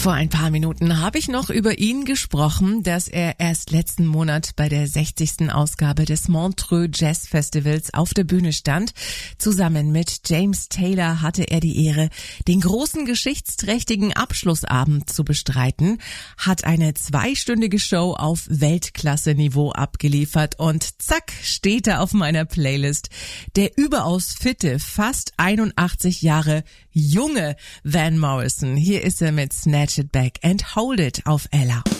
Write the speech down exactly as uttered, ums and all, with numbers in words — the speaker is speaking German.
Vor ein paar Minuten habe ich noch über ihn gesprochen, dass er erst letzten Monat bei der sechzigsten Ausgabe des Montreux Jazz Festivals auf der Bühne stand. Zusammen mit James Taylor hatte er die Ehre, den großen geschichtsträchtigen Abschlussabend zu bestreiten, hat eine zweistündige Show auf Weltklasse-Niveau abgeliefert und zack, steht er auf meiner Playlist. Der überaus fitte, fast einundachtzig Jahre junge Van Morrison. Hier ist er mit Snatch It Back and Hold It auf Ella.